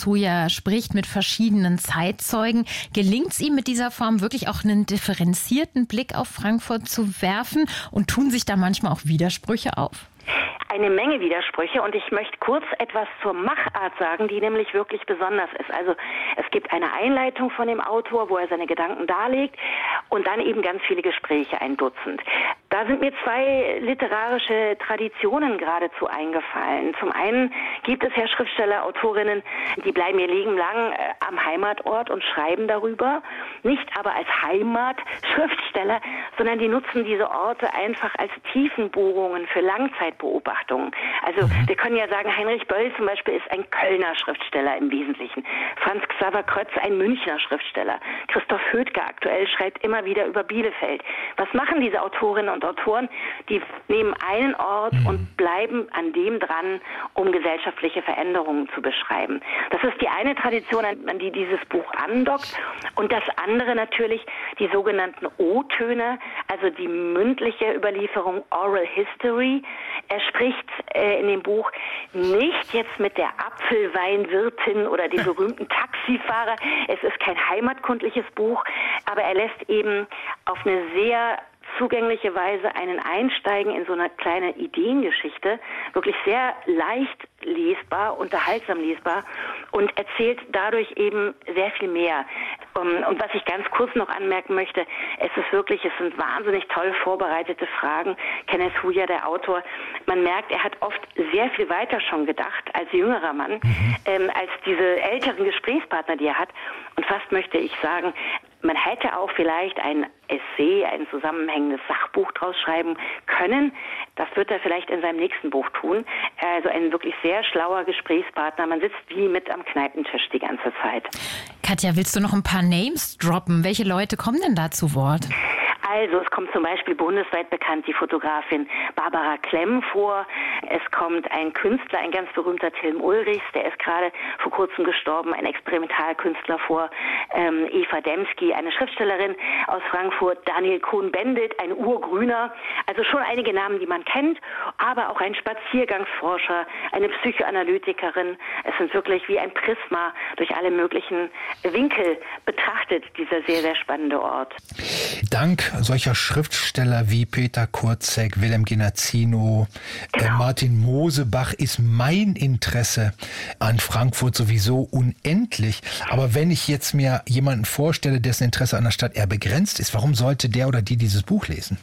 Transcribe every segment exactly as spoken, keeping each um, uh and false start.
Huya spricht mit verschiedenen Zeitzeugen. Gelingt es ihm mit dieser Form wirklich auch einen differenzierten Blick auf Frankfurt zu werfen? Und tun sich da manchmal auch Widersprüche auf? Eine Menge Widersprüche, und ich möchte kurz etwas zur Machart sagen, die nämlich wirklich besonders ist. Also es gibt eine Einleitung von dem Autor, wo er seine Gedanken darlegt, und dann eben ganz viele Gespräche, ein Dutzend. Da sind mir zwei literarische Traditionen geradezu eingefallen. Zum einen gibt es ja Schriftsteller, Autorinnen, die bleiben ihr Leben lang äh, am Heimatort und schreiben darüber. Nicht aber als Heimatschriftsteller, sondern die nutzen diese Orte einfach als Tiefenbohrungen für Langzeitbeobachtungen. Also wir können ja sagen, Heinrich Böll zum Beispiel ist ein Kölner Schriftsteller im Wesentlichen. Franz Xaver Krötz ein Münchner Schriftsteller. Christoph Hödtke aktuell schreibt immer wieder über Bielefeld. Was machen diese Autorinnen und Autoren? Die nehmen einen Ort mhm. und bleiben an dem dran, um gesellschaftliche Veränderungen zu beschreiben. Das ist die eine Tradition, an die dieses Buch andockt. Und das andere natürlich die sogenannten O-Töne, also die mündliche Überlieferung, Oral History. Er spricht äh, in dem Buch nicht jetzt mit der Apfelweinwirtin oder dem berühmten Taxifahrer. Es ist kein heimatkundliches Buch, aber er lässt eben auf eine sehr zugängliche Weise einen einsteigen in so eine kleine Ideengeschichte, wirklich sehr leicht lesbar, unterhaltsam lesbar, und erzählt dadurch eben sehr viel mehr. Und was ich ganz kurz noch anmerken möchte, es ist wirklich, es sind wahnsinnig toll vorbereitete Fragen. Kenneth Huya, der Autor, man merkt, er hat oft sehr viel weiter schon gedacht als jüngerer Mann, mhm. ähm, als diese älteren Gesprächspartner, die er hat. Und fast möchte ich sagen, man hätte auch vielleicht ein Essay, ein zusammenhängendes Sachbuch draus schreiben können. Das wird er vielleicht in seinem nächsten Buch tun. Also ein wirklich sehr schlauer Gesprächspartner. Man sitzt wie mit am Kneipentisch die ganze Zeit. Katja, willst du noch ein paar Names droppen? Welche Leute kommen denn da zu Wort? Also es kommt zum Beispiel bundesweit bekannt die Fotografin Barbara Klemm vor. Es kommt ein Künstler, ein ganz berühmter Tilm Ulrichs, der ist gerade vor kurzem gestorben, ein Experimentalkünstler vor. Ähm, Eva Demski, eine Schriftstellerin aus Frankfurt. Daniel Cohn-Bendit, ein Urgrüner. Also schon einige Namen, die man kennt, aber auch ein Spaziergangsforscher, eine Psychoanalytikerin. Es sind wirklich wie ein Prisma durch alle möglichen Winkel betrachtet, dieser sehr, sehr spannende Ort. Dank solcher Schriftsteller wie Peter Kurzek, Wilhelm Genazzino, genau. äh, Martin Mosebach ist mein Interesse an Frankfurt sowieso unendlich. Aber wenn ich jetzt mir jemanden vorstelle, dessen Interesse an der Stadt eher begrenzt ist, warum sollte der oder die dieses Buch lesen?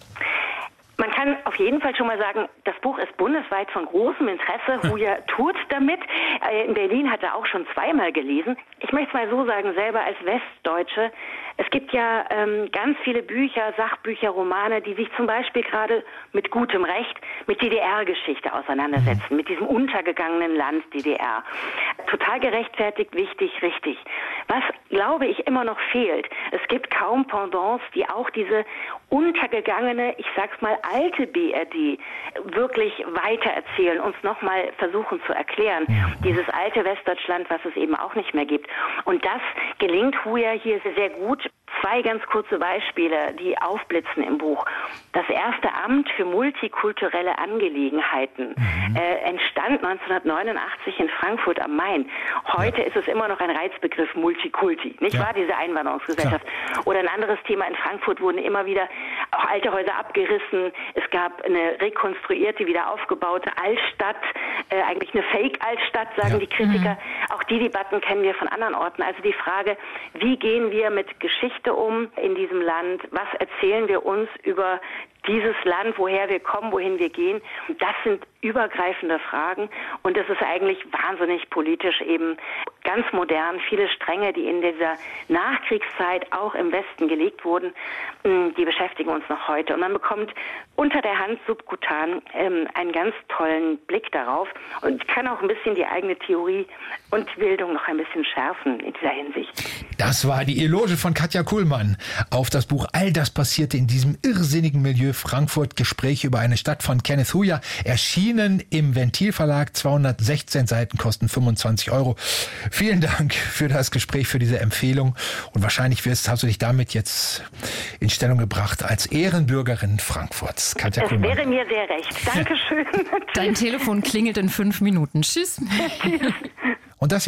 Man kann auf jeden Fall schon mal sagen, das Buch ist bundesweit von großem Interesse. Huya tut damit. In Berlin hat er auch schon zweimal gelesen. Ich möchte es mal so sagen, selber als Westdeutsche, es gibt ja ähm, ganz viele Bücher, Sachbücher, Romane, die sich zum Beispiel gerade mit gutem Recht mit D D R-Geschichte auseinandersetzen, mit diesem untergegangenen Land D D R. Total gerechtfertigt, wichtig, richtig. Was, glaube ich, immer noch fehlt, es gibt kaum Pendants, die auch diese untergegangene, ich sag's mal, alte B R D wirklich weitererzählen, uns nochmal versuchen zu erklären. Dieses alte Westdeutschland, was es eben auch nicht mehr gibt. Und das gelingt Huya hier sehr gut. Zwei ganz kurze Beispiele, die aufblitzen im Buch. Das erste Amt für multikulturelle Angelegenheiten mhm. äh, entstand neunzehnhundertneunundachtzig in Frankfurt am Main. Heute ja. ist es immer noch ein Reizbegriff Multikulti, nicht ja. wahr, diese Einwanderungsgesellschaft. Klar. Oder ein anderes Thema, in Frankfurt wurden immer wieder auch alte Häuser abgerissen. Es gab eine rekonstruierte, wieder aufgebaute Altstadt, äh, eigentlich eine Fake-Altstadt, sagen ja. die Kritiker. Mhm. Auch die Debatten kennen wir von anderen Orten. Also die Frage, wie gehen wir mit Geschichte um in diesem Land? Was erzählen wir uns über dieses Land, woher wir kommen, wohin wir gehen? Das sind übergreifende Fragen, und es ist eigentlich wahnsinnig politisch, eben ganz modern. Viele Stränge, die in dieser Nachkriegszeit auch im Westen gelegt wurden, die beschäftigen uns noch heute. Und man bekommt unter der Hand subkutan ähm, einen ganz tollen Blick darauf und kann auch ein bisschen die eigene Theorie und Bildung noch ein bisschen schärfen in dieser Hinsicht. Das war die Eloge von Katja Kuhlmann auf das Buch All das passierte in diesem irrsinnigen Milieu Frankfurt. Gespräche über eine Stadt von Kenneth Huya, erschienen im Ventil Verlag, zweihundertsechzehn Seiten, kosten fünfundzwanzig Euro. Vielen Dank für das Gespräch, für diese Empfehlung, und wahrscheinlich wirst, hast du dich damit jetzt in Stellung gebracht als Ehrenbürgerin Frankfurts. Katja das Kuhlmann. Wäre mir sehr recht. Dankeschön. Dein Telefon klingelt in fünf Minuten. Tschüss. Und das hier ist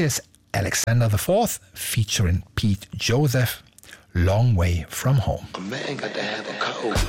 Alexander the Fourth featuring Pete Joseph, Long Way From Home. A man got to have a code.